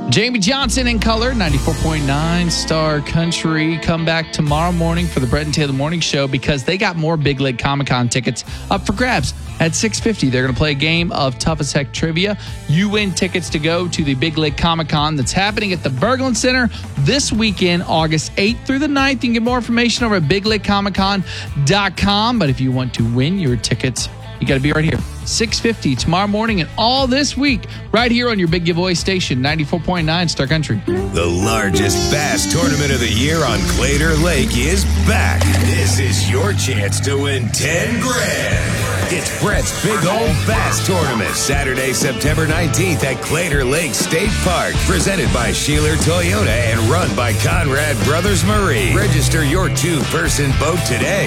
Jamie Johnson in color, 94.9 Star Country. Come back tomorrow morning for the Brett and Taylor Morning Show because they got more Big Leg Comic-Con tickets up for grabs at 6:50. They're going to play a game of Tough as Heck Trivia. You win tickets to go to the Big Leg Comic-Con that's happening at the Berglund Center this weekend, August 8th through the 9th. You can get more information over at biglegcomiccon.com. But if you want to win your tickets, you got to be right here. 6:50 tomorrow morning and all this week, right here on your Big Giveaway station, 94.9 Star Country. The largest bass tournament of the year on Claytor Lake is back. This is your chance to win 10 grand. It's Brett's Big Old Bass Tournament, Saturday, September 19th at Claytor Lake State Park. Presented by Sheeler Toyota and run by Conrad Brothers Marine. Register your two-person boat today